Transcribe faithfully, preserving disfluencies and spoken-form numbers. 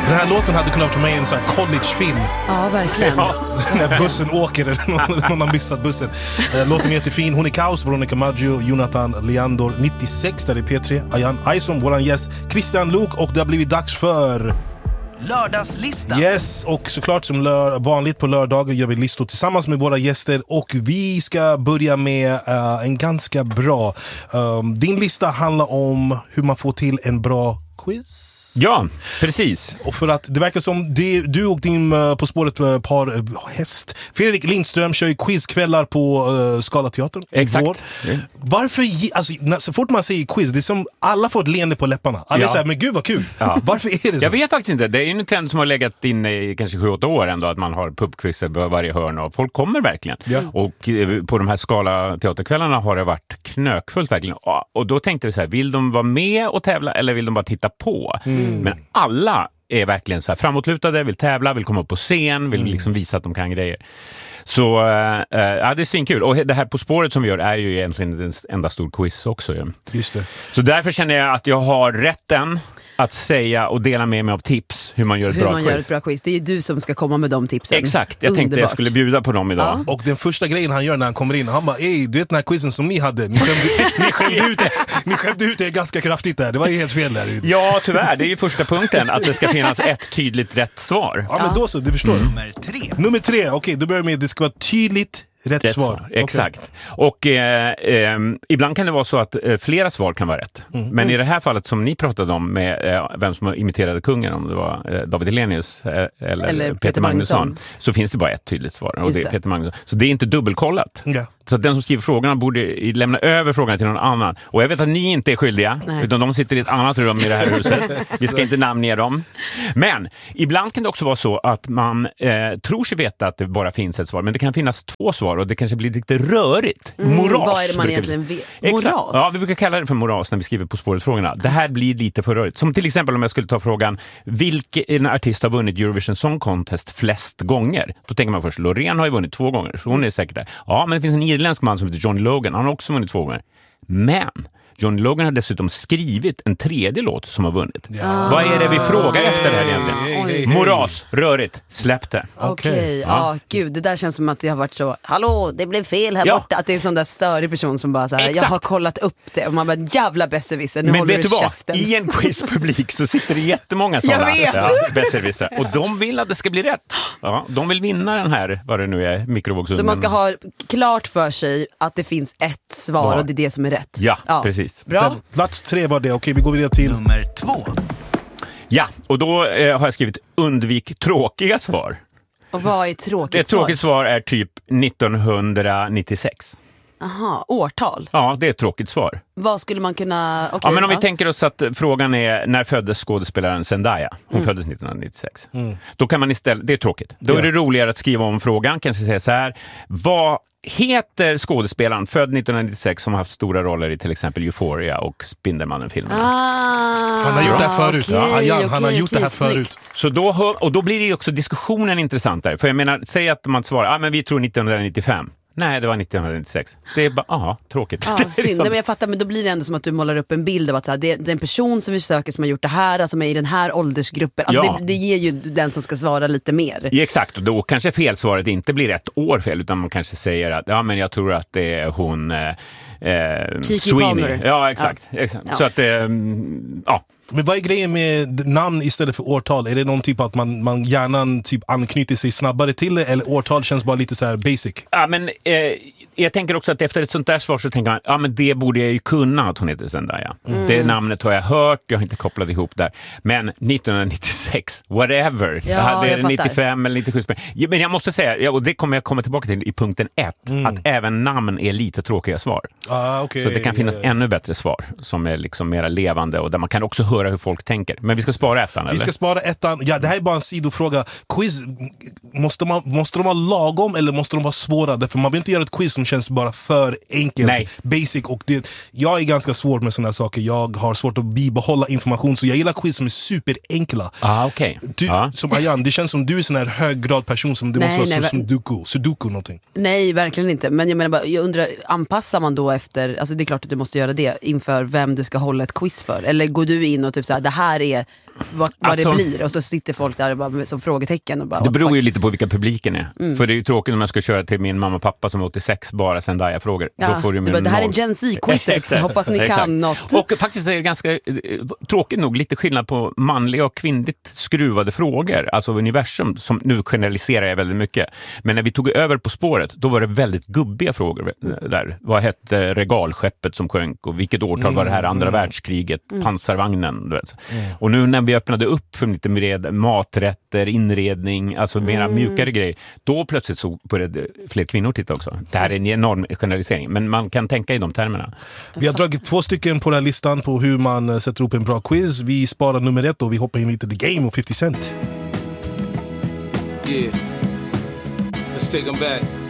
Den här låten hade kunnat vara med i en sån här collegefilm. Ja, verkligen. Ja. När bussen åker eller någon, någon har missat bussen. Låten är jättefin. Hon är kaos, Veronica Maggio, Jonathan Leandor, nittiosex där i P tre. Ayan Aison, våran gäst, Christian Luuk, och det har blivit dags för lördagslistan. Yes, och såklart som lör- vanligt på lördagar gör vi listor tillsammans med våra gäster, och vi ska börja med uh, en ganska bra. Um, din lista handlar om hur man får till en bra quiz. Ja, precis. Och för att det verkar som det, du och din uh, På spåret uh, par uh, häst Fredrik Lindström kör ju quizkvällar på uh, Skala teatern. Exakt. Mm. Varför, alltså, när, så fort man säger quiz, det är som alla får ett leende på läpparna. Alla ja. är såhär, men gud vad kul. Ja. Varför är det så? Jag vet faktiskt inte. Det är ju en trend som har legat in i kanske sju åtta år ändå, att man har pubquizzer på varje hörn, och folk kommer verkligen. Ja. Och uh, på de här Skala teaterkvällarna har det varit knökfullt verkligen. Och då tänkte vi så här, vill de vara med och tävla eller vill de bara titta på? Mm. Men alla är verkligen så här framåtlutade, vill tävla, vill komma upp på scen, vill mm. liksom visa att de kan grejer. Så äh, ja, det är svinkul. Och det här På spåret som vi gör är ju egentligen en enda stor quiz också. Ja. Just det. Så därför känner jag att jag har rätten att säga och dela med mig av tips hur man gör ett hur bra man quiz. Gör ett bra quiz. Det är du som ska komma med de tipsen. Exakt, jag Underbart. tänkte jag skulle bjuda på dem idag. Ja. Och den första grejen han gör när han kommer in, han bara, ey, du vet den här quizen som ni hade, ni skämde, ni skämde ut det, ni skämde ut det ganska kraftigt där, det var ju helt fel där. Ja, tyvärr, det är ju första punkten, att det ska finnas ett tydligt rätt svar. Ja, men då så, du förstår. Mm. Nummer tre. Nummer tre, okej, okay, då börjar med, det ska vara tydligt rätt, rätt svar. svar. Exakt. Okay. Och eh, eh, ibland kan det vara så att eh, flera svar kan vara rätt. Mm. Men i det här fallet som ni pratade om med eh, vem som imiterade kungen, om det var eh, David Hellenius eh, eller, eller Peter, Peter Magnusson, Magnusson, så finns det bara ett tydligt svar. Och det är Peter Magnusson. Så det är inte dubbelkollat. Ja. Så att den som skriver frågorna borde lämna över frågorna till någon annan. Och jag vet att ni inte är skyldiga, Nej. utan de sitter i ett annat rum i det här huset. Vi ska inte namnge dem. Men ibland kan det också vara så att man eh, tror sig veta att det bara finns ett svar. Men det kan finnas två svar och det kanske blir lite rörigt. Mm, moras. Vad är det man egentligen vet? Moras? Exakt. Ja, vi brukar kalla det för moras när vi skriver På spåret-frågorna. Det här blir lite för rörigt. Som till exempel om jag skulle ta frågan, vilken artist har vunnit Eurovision Song Contest flest gånger? Då tänker man först, Loreen har ju vunnit två gånger, så hon är säkert där. Ja, men det finns en irländsk man som heter Johnny Logan. Han har också vunnit två gånger. Men Johnny Logan har dessutom skrivit en tredje låt som har vunnit. Ja. Vad är det vi frågar hey, efter det här egentligen? Hey, hey, hey. Moras, rörigt, släpp det. Okej, okay. ja. ah, gud, det där känns som att det har varit så, hallå, det blev fel här ja. borta. Att det är en sån där störig person som bara så här, jag har kollat upp det och man bara, jävla besserwisser, nu Men håller vet du du vad? käften. I en quizpublik så sitter det jättemånga sådana ja, besserwisser. Och de vill att det ska bli rätt. Ja, de vill vinna den här, vad det nu är, mikrovågsugnen. Så man ska ha klart för sig att det finns ett svar ja. och det är det som är rätt. Ja, ja. precis. Bra. Plats tre var det. Okej, vi går vidare till nummer två. Ja, och då eh, har jag skrivit undvik tråkiga svar. Och vad är tråkigt svar? Ett tråkigt svar är typ nittonhundranittiosex. Aha, årtal? Ja, det är ett tråkigt svar. Vad skulle man kunna... Okay, ja, men om ja. vi tänker oss att frågan är, när föddes skådespelaren Zendaya? Hon mm. föddes nittonhundranittiosex. Mm. Då kan man istället, det är tråkigt. Då ja. är det roligare att skriva om frågan, kanske säga så här, vad heter skådespelaren född nittonhundranittiosex som har haft stora roller i till exempel Euphoria och Spindelmannen-filmerna? Ah, han har gjort det här förut. Okay, ja, Ayan, okay, han har gjort okay, det här förut. snyggt. Så då, och då blir det ju också diskussionen intressantare. För jag menar, säg att man svarar, ja ah, men vi tror nittonhundranittiofem. Nej, det var nittonhundranittiosex. Det är bara, aha, tråkigt. Ja, synd. Men jag fattar, men då blir det ändå som att du målar upp en bild av att så här, det, det är en person som vi söker som har gjort det här, som är i den här åldersgruppen. Alltså ja. det, det ger ju den som ska svara lite mer. Ja, exakt, och då kanske felsvaret inte blir ett år fel, utan man kanske säger att ja, men jag tror att det är hon eh, Kiki Sweeney. Palmer. Ja, exakt. Ja. exakt. Ja. Så att, eh, ja. Men vad är grejen med namn istället för årtal? Är det någon typ att man, man gärna typ anknyter sig snabbare till det, eller årtal känns bara lite så här basic? Ja, men eh, jag tänker också att efter ett sånt där svar så tänker man, ja men det borde jag ju kunna att hon heter Zendaya. Mm. Det namnet har jag hört, jag har inte kopplat ihop där. Men nittonhundranittiosex, whatever. Ja, jag hade jag nittiofem eller nittiosju. Men jag måste säga, och det kommer jag komma tillbaka till i punkten ett, mm. att även namn är lite tråkiga svar. Ah, okay. Så det kan finnas yeah. ännu bättre svar som är liksom mera levande och där man kan också höra hur folk tänker. Men vi ska spara ettan, eller? Vi ska spara ettan. Ja, det här är bara en sidofråga. Quiz, måste, man, måste de vara lagom eller måste de vara svåra? För man vill inte göra ett quiz som känns bara för enkelt, Nej. basic. Och det, jag är ganska svår med sådana här saker. Jag har svårt att bibehålla information, så jag gillar quiz som är superenkla. Ah, okay. Du, ah. Som Ayan, det känns som du är en sån här höggrad person som det nej, måste vara nej, som sudoku, sudoku någonting. Nej, verkligen inte. Men jag menar bara, jag undrar, anpassar man då efter, alltså det är klart att du måste göra det inför vem du ska hålla ett quiz för? Eller går du in och typ så här, det här är vad, vad alltså, det blir och så sitter folk där bara, som frågetecken. Och bara, det beror ju lite på vilka publiken är. Mm. För det är ju tråkigt om jag ska köra till min mamma och pappa som är åttiosex bara Zendaya-frågor. Ja, Då får du bara, det här är Gen Z-quizet, så hoppas ni Exakt. kan något. Och faktiskt är det ganska eh, tråkigt nog lite skillnad på manliga och kvinnligt skruvade frågor. Alltså universum, som nu generaliserar jag väldigt mycket. Men när vi tog över På spåret, då var det väldigt gubbiga frågor där. Vad hette regalskeppet som sjönk och vilket årtal mm. var det här andra mm. världskriget, mm. pansarvagnen. Du vet. Mm. Och nu när vi öppnade upp för lite mer maträtter, inredning, alltså mera mm. mjukare grejer, då plötsligt så började fler kvinnor titta också. Det här är en enorm generalisering, men man kan tänka i de termerna. Vi har dragit två stycken på den här listan på hur man sätter upp en bra quiz. Vi sparar nummer ett och vi hoppar in lite The Game och fifty Cent. Yeah. Let's take them back.